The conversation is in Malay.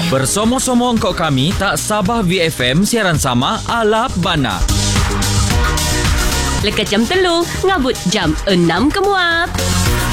Bersama-sama engkau kami tak Sabah VFM siaran sama ala bana. Lekat jam 3, ngabut jam 6 kemuat.